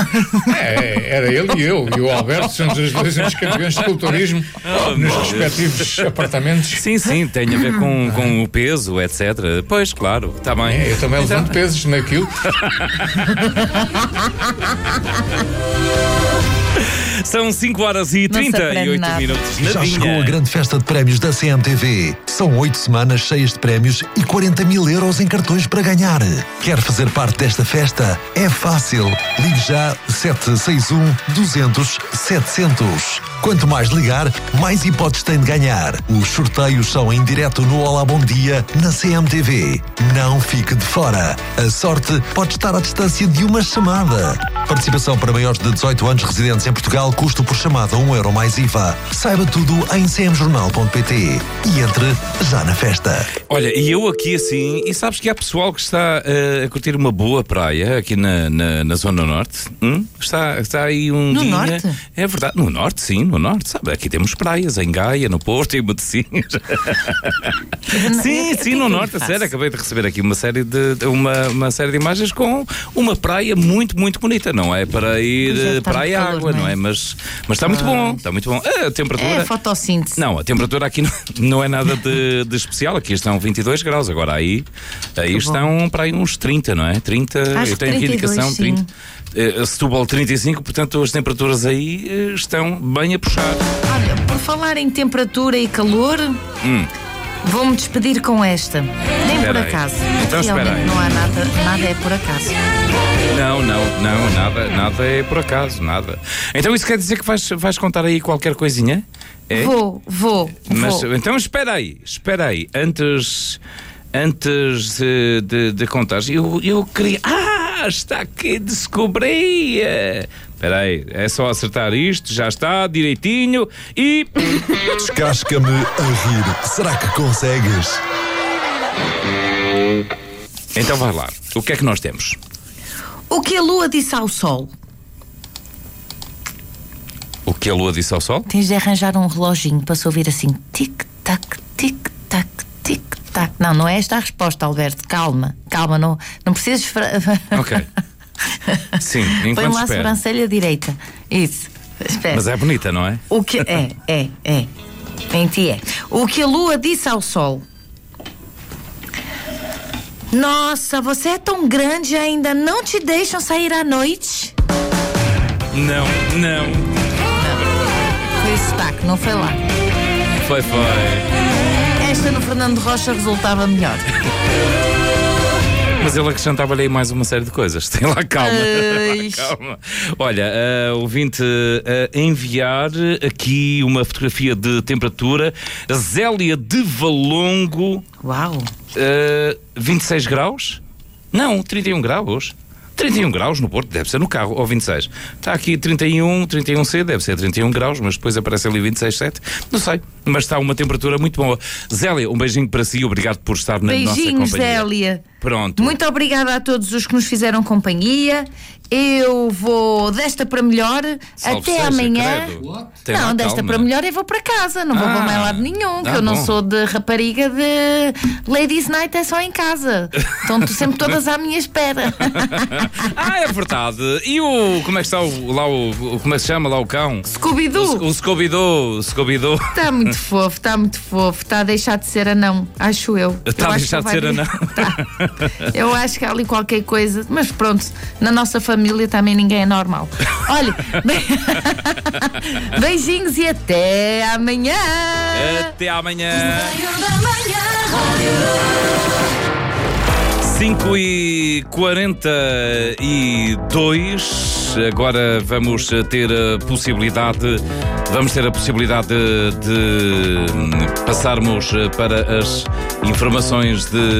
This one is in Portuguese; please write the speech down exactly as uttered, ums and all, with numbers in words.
É, era ele e eu, e o Alberto, somos os dois uns campeões de culturismo Oh, nos respectivos apartamentos. Sim, sim, tem a ver com, com o peso, etcétera. Pois, claro, está bem. É, eu também levanto pesos meio quilo. São cinco horas e trinta e oito minutos. Já chegou a grande festa de prémios da C M T V. São oito semanas cheias de prémios e quarenta mil euros em cartões para ganhar. Quer fazer parte desta festa? É fácil. Ligue já sete seis um, duzentos, setecentos. Quanto mais ligar, mais hipóteses tem de ganhar. Os sorteios são em direto no Olá Bom Dia na C M T V. Não fique de fora. A sorte pode estar à distância de uma chamada. Participação para maiores de dezoito anos residentes em Portugal, custo por chamada um euro mais I V A. Saiba tudo em c m jornal ponto p t e entre já na festa. Olha, e eu aqui assim, e sabes que há pessoal que está uh, a curtir uma boa praia aqui na, na, na Zona Norte. Hum? Está, está aí um no dia. Norte? É verdade, no Norte, sim, no Norte, sabe? Aqui temos praias, em Gaia, no Porto, em Matosinhos. Sim, sim, no Norte, a sério, acabei de receber aqui uma série de, de uma, uma série de imagens com uma praia muito, muito bonita, não é para ir é, para a água, não é? Mas, mas está muito bom, está muito bom. A temperatura. É a fotossíntese. Não, a temperatura aqui não, não é nada de, de especial, aqui estão vinte e dois graus, agora aí, aí estão para aí uns trinta, não é? trinta, Acho eu tenho aqui indicação, sim. trinta. Uh, Setúbal trinta e cinco, portanto as temperaturas aí uh, estão bem a puxar. Olha, por falar em temperatura e calor, Hum. vou-me despedir com esta. Nem Espera por aí. acaso. Então, espera Realmente aí. não há nada, nada é por acaso. Não, não, não, nada, nada é por acaso, nada. Então isso quer dizer que vais, vais contar aí qualquer coisinha? É? Vou, vou, Mas vou. então espera aí, espera aí, antes, antes de, de, de contar, eu, eu queria. Ah, está aqui, descobri! Espera aí, é só acertar isto, já está, direitinho e. Descasca-me a rir. Será que consegues? Então vai lá, o que é que nós temos? O que a Lua disse ao Sol? O que a Lua disse ao Sol? Tens de arranjar um reloginho para se ouvir assim tic-tac, tic-tac, tic-tac. Não, não é esta a resposta, Alberto. Calma, calma, não, não precisas. Fra... Ok. Sim, Põe enquanto lá a espera. sobrancelha direita. Isso. Espera. Mas é bonita, não é? O que é, é, é. Em ti é. O que a Lua disse ao Sol? Nossa, você é tão grande e ainda não te deixam sair à noite? Não, não. Foi esse sotaque, não foi lá. Foi, foi. Esta no Fernando Rocha resultava melhor. Mas ele acrescentava-lhe aí mais uma série de coisas. Tem lá calma. Ai. Calma. Olha, uh, ouvinte a uh, enviar aqui uma fotografia de temperatura. Zélia de Valongo. Uau. Uh, vinte e seis graus? Não, trinta e um graus. trinta e um graus no Porto, deve ser no carro, ou vinte e seis. Está aqui trinta e um, trinta e um C, deve ser trinta e um graus, mas depois aparece ali vinte e seis, sete. Não sei, mas está uma temperatura muito boa. Zélia, um beijinho para si, obrigado por estar na nossa companhia. Beijinhos, Zélia. Pronto. Muito obrigada a todos os que nos fizeram companhia. Eu vou desta para melhor. Salve até seja, amanhã. credo. Tem Não, lá desta calma. para melhor eu vou para casa. Não vou Ah. para mais lado nenhum. Que Ah, eu não bom. sou de rapariga de Ladies Night, é só em casa. Estão sempre todas à minha espera. Ah, é verdade. E o. Como é que está o, lá o. o- Como é que se chama lá o cão? Scooby-Doo. O, o Scooby-Doo. O Scooby-Doo. Está muito fofo, está muito fofo. Está a deixar de ser anão, acho eu. Está Eu a acho deixar que de ele ser vai- anão. Tá. Eu acho que há ali qualquer coisa. Mas pronto, na nossa família também ninguém é normal. Olha, be- beijinhos e até amanhã. Até amanhã. cinco e quarenta e dois. Agora vamos ter a possibilidade, vamos ter a possibilidade de, de passarmos para as informações de